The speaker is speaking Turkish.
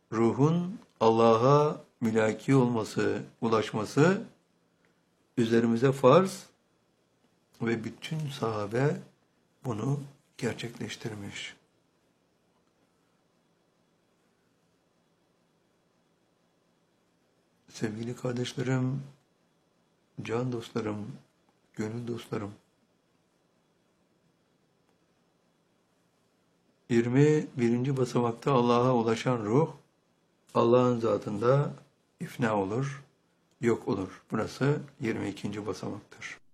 ruhun Allah'a mülaki olması, ulaşması üzerimize farz ve bütün sahabe bunu gerçekleştirmiş. Sevgili kardeşlerim, can dostlarım, gönül dostlarım, 21. basamakta Allah'a ulaşan ruh, Allah'ın zatında ifna olur, yok olur. Burası 22. basamaktır.